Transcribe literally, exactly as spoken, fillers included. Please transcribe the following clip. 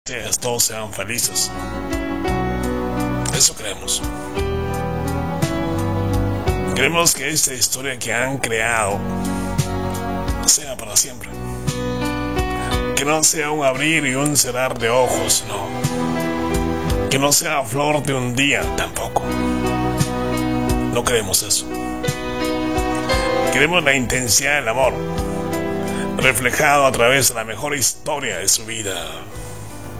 ustedes todos sean felices. Eso queremos. Queremos que esta historia que han creado sea para siempre. Que no sea un abrir y un cerrar de ojos, no. Que no sea flor de un día, tampoco. No queremos eso. Queremos la intensidad del amor reflejado a través de la mejor historia de su vida.